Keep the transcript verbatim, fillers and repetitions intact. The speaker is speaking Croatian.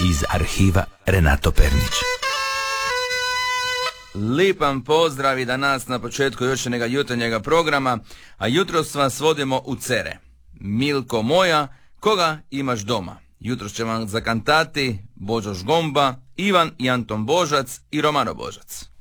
iz arhiva Renato Pernić. Lipan pozdrav i danas na početku još jednog jutarnjega programa, a jutros vas vodimo u Cere. Milko moja, koga imaš doma? Jutros će vam zakantati Božo Žgomba, Ivan i Anton Božac i Romano Božac.